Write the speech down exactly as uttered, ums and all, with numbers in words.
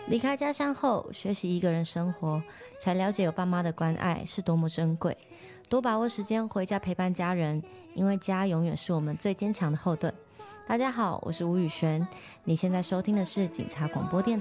离开家乡后，学习一个人生活，才了解有爸妈的关爱是多么珍贵。多把握时间回家陪伴家人，因为家永远是我们最坚强的后盾。大家好，我是吴宇璇，你现在收听的是警察广播电